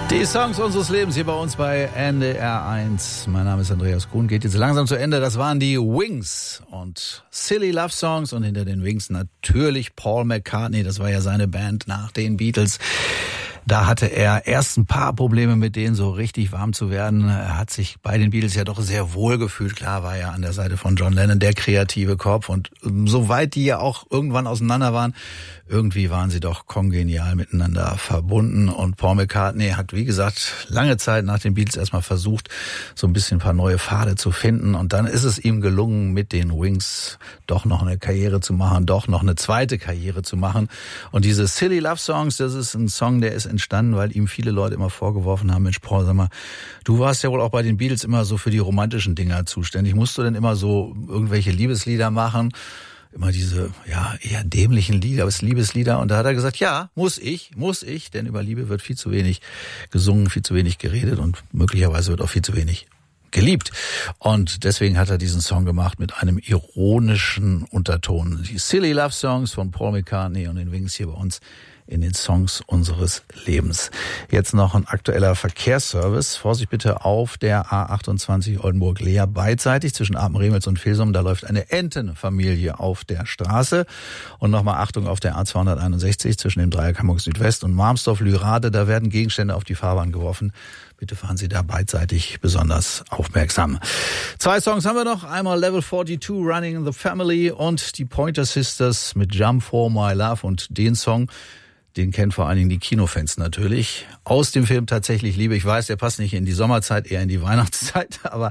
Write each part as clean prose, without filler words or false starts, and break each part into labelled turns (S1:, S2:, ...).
S1: Die Songs unseres Lebens hier bei uns bei NDR 1. Mein Name ist Andreas Kuhn, geht jetzt langsam zu Ende. Das waren die Wings und Silly Love Songs und hinter den Wings natürlich Paul McCartney. Das war ja seine Band nach den Beatles. Da hatte er erst ein paar Probleme mit denen so richtig warm zu werden. Er hat sich bei den Beatles ja doch sehr wohl gefühlt. Klar war er an der Seite von John Lennon der kreative Kopf. Und soweit die ja auch irgendwann auseinander waren, irgendwie waren sie doch kongenial miteinander verbunden. Und Paul McCartney hat, wie gesagt, lange Zeit nach den Beatles erstmal versucht, so ein bisschen ein paar neue Pfade zu finden. Und dann ist es ihm gelungen, mit den Wings doch noch eine Karriere zu machen, doch noch eine zweite Karriere zu machen. Und diese Silly Love Songs, das ist ein Song, der ist entstanden, weil ihm viele Leute immer vorgeworfen haben, Mensch, Paul, sag mal, du warst ja wohl auch bei den Beatles immer so für die romantischen Dinger zuständig. Musst du denn immer so irgendwelche Liebeslieder machen? Immer diese, ja, eher dämlichen Lieder, aber es Liebeslieder. Und da hat er gesagt, ja, muss ich, denn über Liebe wird viel zu wenig gesungen, viel zu wenig geredet und möglicherweise wird auch viel zu wenig geliebt. Und deswegen hat er diesen Song gemacht mit einem ironischen Unterton. Die Silly Love Songs von Paul McCartney und den Wings hier bei uns in den Songs unseres Lebens. Jetzt noch ein aktueller Verkehrsservice. Vorsicht bitte auf der A28 Oldenburg-Leer beidseitig zwischen Apen-Remels und Vilsum. Da läuft eine Entenfamilie auf der Straße. Und nochmal Achtung auf der A261 zwischen dem Dreieck Hamburg Südwest und Marmsdorf-Lürade. Da werden Gegenstände auf die Fahrbahn geworfen. Bitte fahren Sie da beidseitig besonders aufmerksam. 2 Songs haben wir noch. Einmal Level 42, Running in the Family und die Pointer Sisters mit Jump for My Love. Und den Song, den kennen vor allen Dingen die Kinofans natürlich. Aus dem Film Tatsächlich Liebe. Ich weiß, der passt nicht in die Sommerzeit, eher in die Weihnachtszeit. Aber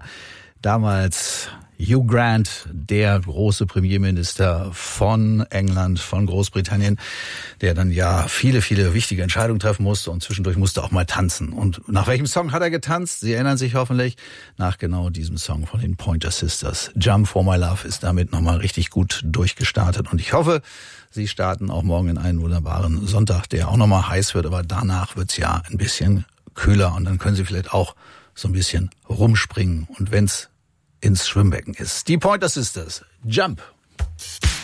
S1: damals Hugh Grant, der große Premierminister von England, von Großbritannien, der dann ja viele, viele wichtige Entscheidungen treffen musste und zwischendurch musste auch mal tanzen. Und nach welchem Song hat er getanzt? Sie erinnern sich hoffentlich nach genau diesem Song von den Pointer Sisters. Jump for My Love ist damit nochmal richtig gut durchgestartet. Und ich hoffe, Sie starten auch morgen in einen wunderbaren Sonntag, der auch nochmal heiß wird, aber danach wird's ja ein bisschen kühler und dann können Sie vielleicht auch so ein bisschen rumspringen und wenn's ins Schwimmbecken ist. Die Pointer Sisters, Jump.